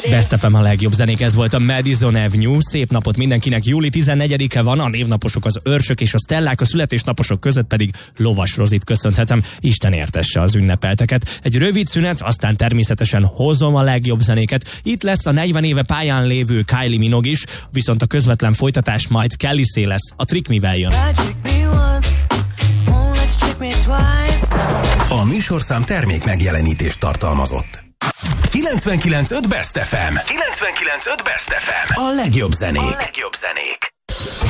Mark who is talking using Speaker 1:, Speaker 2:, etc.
Speaker 1: Best FM a legjobb zenék, ez volt a Madison Avenue. Szép napot mindenkinek, júli 14-e van, a névnaposok az Őrsök és a Stellák, a születésnaposok között pedig Lovas Rozit köszönhetem. Isten értesse az ünnepelteket. Egy rövid szünet, aztán természetesen hozom a legjobb zenéket. Itt lesz a 40 éve pályán lévő Kylie Minogue is, viszont a közvetlen folytatás majd Kelly lesz. A Trick Me-vel jön.
Speaker 2: A műsorszám termék megjelenítést tartalmazott. 99.5 Best FM. 99.5 Best FM. A legjobb zenék.